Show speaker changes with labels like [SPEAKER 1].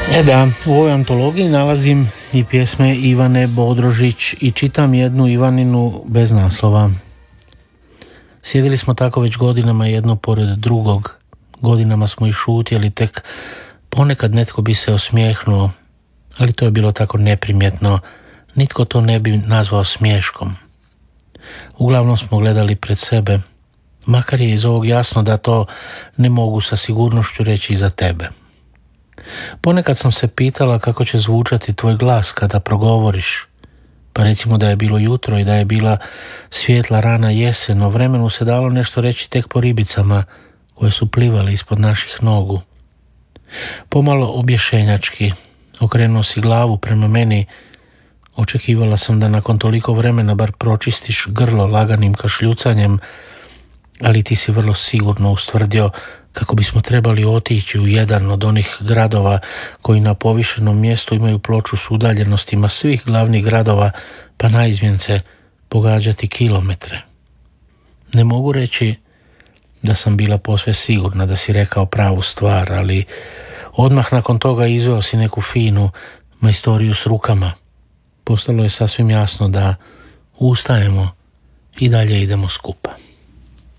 [SPEAKER 1] Da, u ovoj antologiji nalazim i pjesme Ivane Bodrožić i čitam jednu Ivaninu bez naslova. Sjedili smo tako već godinama jedno pored drugog. Godinama smo i šutjeli, tek ponekad netko bi se osmijehnuo, ali to je bilo tako neprimjetno, nitko to ne bi nazvao smiješkom. Uglavnom smo gledali pred sebe, makar je iz ovog jasno da to ne mogu sa sigurnošću reći za tebe. Ponekad sam se pitala kako će zvučati tvoj glas kada progovoriš. Pa recimo da je bilo jutro i da je bila svijetla rana jesen, o vremenu se dalo nešto reći tek po ribicama koje su plivale ispod naših nogu. Pomalo objašnjenjački, okrenuo si glavu prema meni. Očekivala sam da nakon toliko vremena bar pročistiš grlo laganim kašljucanjem, ali ti si vrlo sigurno ustvrdio kako bismo trebali otići u jedan od onih gradova koji na povišenom mjestu imaju ploču s udaljenostima svih glavnih gradova, pa naizmjence pogađati kilometre. Ne mogu reći da sam bila posve sigurna da si rekao pravu stvar, ali odmah nakon toga izveo si neku finu majstoriju s rukama. Postalo je sasvim jasno da ustajemo i dalje idemo skupa.